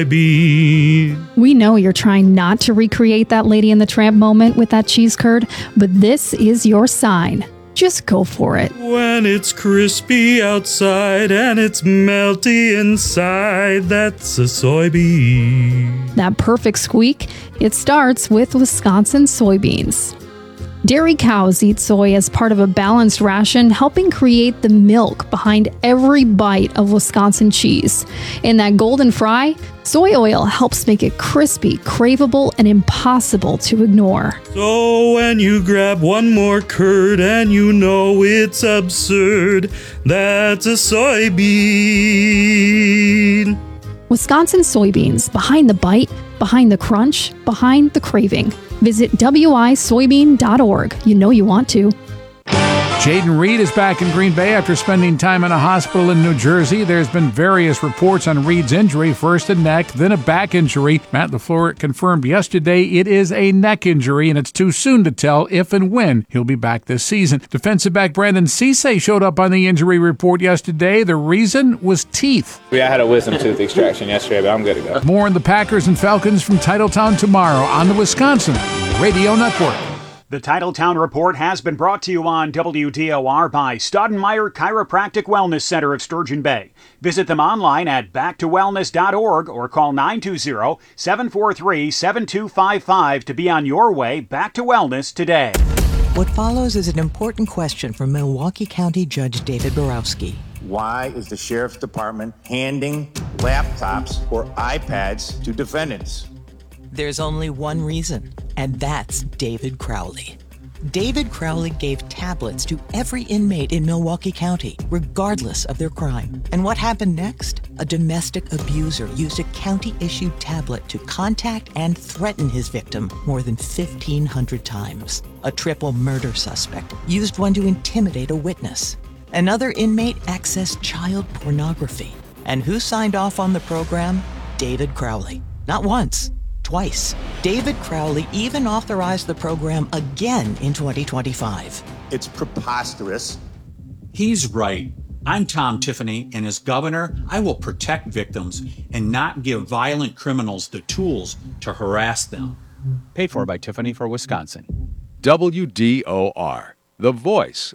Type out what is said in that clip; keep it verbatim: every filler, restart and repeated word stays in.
Bean. We know you're trying not to recreate that Lady and the Tramp moment with that cheese curd, but this is your sign. Just go for it. When it's crispy outside and it's melty inside, that's a soybean. That perfect squeak, it starts with Wisconsin soybeans. Dairy cows eat soy as part of a balanced ration, helping create the milk behind every bite of Wisconsin cheese. In that golden fry, soy oil helps make it crispy, craveable, and impossible to ignore. So when you grab one more curd and you know it's absurd, that's a soybean. Wisconsin soybeans, behind the bite, behind the crunch, behind the craving. Visit W I soybean dot org. You know you want to. Jaden Reed is back in Green Bay after spending time in a hospital in New Jersey. There's been various reports on Reed's injury, first a neck, then a back injury. Matt LaFleur confirmed yesterday it is a neck injury, and it's too soon to tell if and when he'll be back this season. Defensive back Brandon Cisse showed up on the injury report yesterday. The reason was teeth. Yeah, I had a wisdom tooth extraction yesterday, but I'm good to go. More on the Packers and Falcons from Titletown tomorrow on the Wisconsin Radio Network. The Titletown Report has been brought to you on W D O R by Staudenmeyer Chiropractic Wellness Center of Sturgeon Bay. Visit them online at back to wellness dot org or call nine two zero, seven four three, seven two five five to be on your way back to wellness today. What follows is an important question from Milwaukee County Judge David Borowski. Why is the Sheriff's Department handing laptops or iPads to defendants? There's only one reason, and that's David Crowley. David Crowley gave tablets to every inmate in Milwaukee County, regardless of their crime. And what happened next? A domestic abuser used a county-issued tablet to contact and threaten his victim more than fifteen hundred times. A triple murder suspect used one to intimidate a witness. Another inmate accessed child pornography. And who signed off on the program? David Crowley. Not once. Twice. David Crowley even authorized the program again in twenty twenty-five. It's preposterous. He's right. I'm Tom Tiffany, and as governor, I will protect victims and not give violent criminals the tools to harass them. Paid for by Tiffany for Wisconsin. W D O R, the voice